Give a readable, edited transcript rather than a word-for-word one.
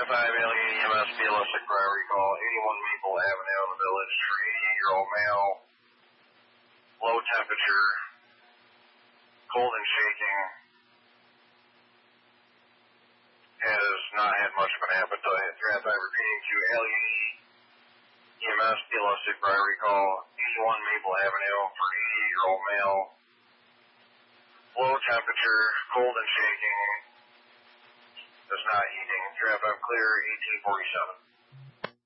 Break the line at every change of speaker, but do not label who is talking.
Trap 5, Alien EMS, BLS, prior recall, 81 Maple Avenue in the village for 88-year-old male, low temperature, cold and shaking, has not had much of an appetite. Trap 5 repeating to Alien EMS, BLS, prior recall, 81 Maple Avenue for 88-year-old male, low temperature, cold and shaking, is not eating. Trap 5 clear, 1847.